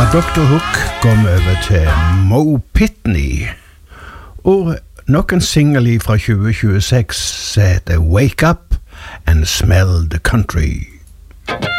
Dr. Hook kom over til Mo Pitney, og nok en single fra 2026 heter Wake Up and Smell the Country.